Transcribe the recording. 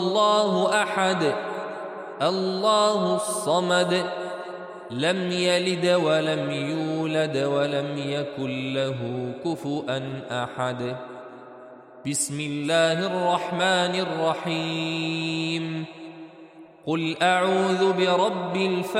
الله أحد الله الصمد لم يلد ولم يولد ولم يكن له كفؤا أحد. بسم الله الرحمن الرحيم. قل أعوذ برب الفلق